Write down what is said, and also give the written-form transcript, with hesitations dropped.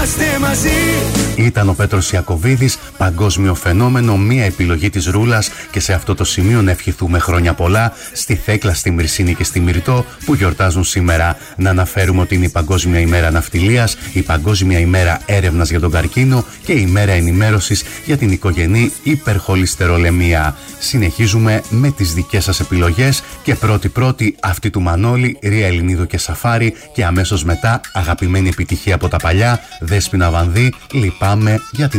Ήταν ο Πέτρος Ιακωβίδης, παγκόσμιο φαινόμενο, μία επιλογή της Ρούλας, και σε αυτό το σημείο να ευχηθούμε χρόνια πολλά στη Θέκλα, στη Μυρσίνη και στη Μυρτό που γιορτάζουν σήμερα. Να αναφέρουμε ότι είναι η Παγκόσμια ημέρα ναυτιλίας, η Παγκόσμια ημέρα έρευνας για τον καρκίνο και η ημέρα ενημέρωσης για την οικογενή υπερχολυστερολεμία. Συνεχίζουμε με τις δικές σας επιλογές και πρώτη αυτή του Μανώλη, Ρία Ελληνίδου και Σαφάρη, και αμέσως μετά αγαπημένη επιτυχία από τα παλιά, Δέσποινα Βανδύ, Λυπάμαι για την